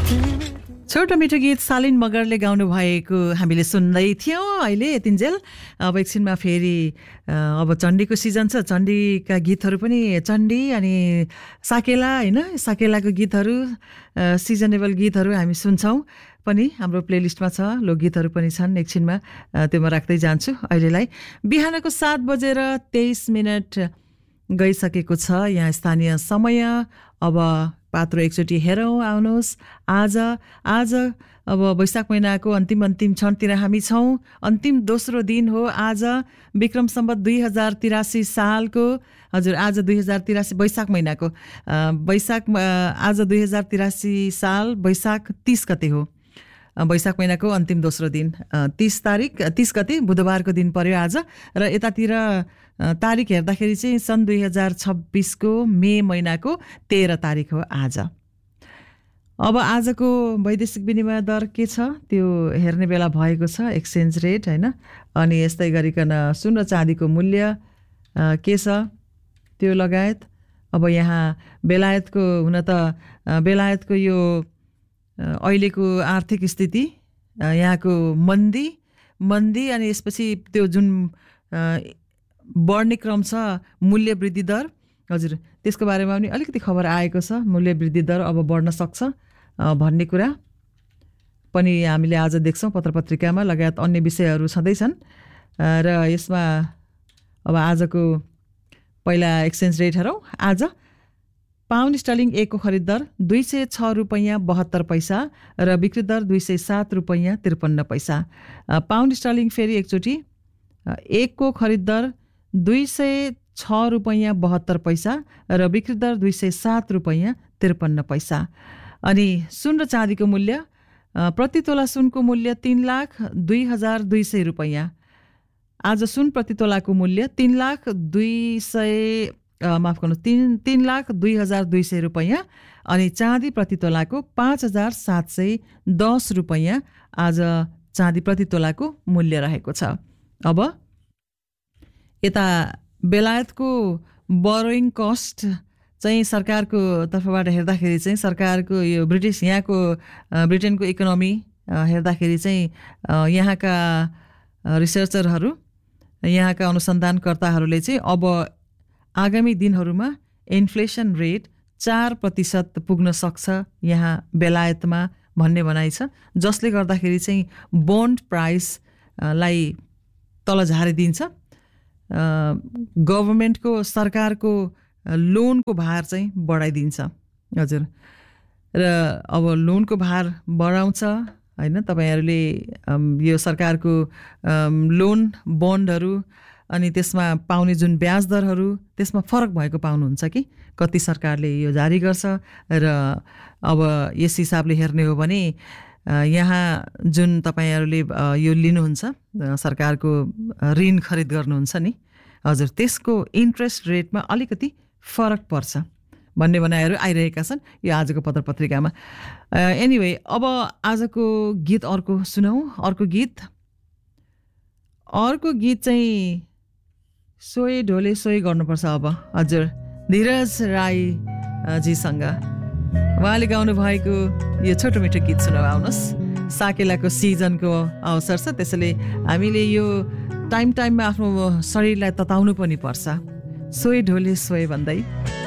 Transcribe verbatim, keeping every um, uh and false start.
छोटो मिठो गीत सालिन मगरले गाउनु भएको हामीले सुन्दै थियौँ अहिले यतिन्जेल। अब एकछिनमा फेरि अब चण्डीको सिजन छ, चण्डीका गीतहरू पनि चण्डी अनि साकेला होइन, साकेलाको गीतहरू सिजनेबल गीतहरू हामी सुन्छौँ पनि, हाम्रो प्लेलिस्टमा छ, लोकगीतहरू पनि छन्। एकछिनमा त्यो म राख्दै जान्छु। अहिलेलाई बिहानको सात बजेर तेइस मिनट गइसकेको छ यहाँ स्थानीय समय। अब पात्रो एकचोटि हेरौँ, आउनुहोस्। आज आज अब वैशाख महिनाको अन्तिम अन्तिम क्षणतिर हामी छौँ। अन्तिम दोस्रो दिन हो आज, विक्रम सम्वत दुई हजार तिरासी सालको। हजुर, आज दुई हजार तिरासी वैशाख महिनाको वैशाख आज दुई हजार तिरासी साल वैशाख तिस गते हो। वैशाख महिनाको अन्तिम दोस्रो दिन तिस तारिक तिस गते बुधबारको दिन पर्यो आज। र यतातिर तारिक हेर्दाखेरि चाहिँ सन् दुई हजार छब्बिसको मे महिनाको तेह्र तारिक हो आज। अब आजको वैदेशिक विनिमय दर के छ त्यो हेर्ने बेला भएको छ, एक्सचेन्ज रेट होइन। अनि यस्तै गरिकन सुन र चाँदीको मूल्य के छ त्यो लगायत। अब यहाँ बेलायतको हुन त बेलायतको यो अहिलेको आर्थिक स्थिति, यहाँको मन्दी मन्दी अनि यसपछि त्यो जुन बढ्ने क्रम छ मूल्य वृद्धि दर, हजुर त्यसको बारेमा पनि अलिकति खबर आएको छ। मूल्य वृद्धि दर अब बढ्न सक्छ भन्ने कुरा पनि हामीले आज देख्छौँ पत्र पत्रिकामा, लगायत अन्य विषयहरू छँदैछन्। र यसमा अब आजको पहिला एक्सचेन्ज रेट हेरौँ। आज पाउन्ड स्टर्लिङ एकको खरिद दर दुई सय छ रुपैयाँ बहत्तर पैसा र बिक्री दर दुई सय सात रुपैयाँ त्रिपन्न पैसा। पाउन्ड स्टर्लिङ फेरि एकचोटि एकको खरिद दर दुई सय छ रुपैयाँ बहत्तर पैसा र बिक्री दर दुई सय सात रुपैयाँ त्रिपन्न पैसा। अनि सुन र चाँदीको मूल्य, प्रति तोला सुनको मूल्य तीन लाख दुई हजार दुई सय रुपैयाँ। आज सुन प्रति तोलाको मूल्य तीन लाख दुई सय माफ गर्नु तीन तीन लाख दुई हजार दुई सय रुपैयाँ। अनि चाँदी प्रति तोलाको पाँच हजार सात सय दस रुपैयाँ आज चाँदी प्रति तोलाको मूल्य रहेको छ। अब यता बेलायतको बोरोइङ कस्ट चाहिँ सरकारको तर्फबाट हेर्दाखेरि चाहिँ सरकारको यो ब्रिटिस यहाँको ब्रिटेनको इकोनोमी हेर्दाखेरि चाहिँ यहाँका रिसर्चरहरू, यहाँका अनुसन्धानकर्ताहरूले चाहिँ अब आगामी दिनहरूमा इन्फ्लेसन रेट चार प्रतिशत पुग्न सक्छ यहाँ बेलायतमा भन्ने भनाइ छ, जसले गर्दाखेरि चाहिँ बोन्ड प्राइसलाई तल झारिदिन्छ। गभर्मेन्टको सरकारको लोनको भार चाहिँ बढाइदिन्छ। हजुर, र अब लोनको भार बढाउँछ होइन, तपाईँहरूले यो सरकारको लोन बोन्डहरू अनि त्यसमा पाउने जुन ब्याज दरहरू त्यसमा फरक भएको पाउनुहुन्छ कि कति सरकारले यो जारी गर्छ। र अब यस हिसाबले हेर्ने हो भने यहाँ जुन तपाईँहरूले यो लिनुहुन्छ सरकारको ऋण खरिद गर्नुहुन्छ नि, हजुर त्यसको इन्ट्रेस्ट रेटमा अलिकति फरक पर्छ भन्ने भनाइहरू आइरहेका छन् यो आजको पत्र पत्रिकामा। एनिवे, अब आजको गीत अर्को सुनौँ। अर्को गीत अर्को गीत चाहिँ सोही ढोले सोही गर्नुपर्छ अब। हजुर, धीरज राई जीसँग उहाँले गाउनु भएको यो छोटो मिठो गीत सुनौ, आउनुहोस्। साकेलाको सिजनको अवसर छ, त्यसैले हामीले यो टाइम टाइममा आफ्नो शरीरलाई तताउनु पनि पर्छ। सोही ढोले सोही भन्दै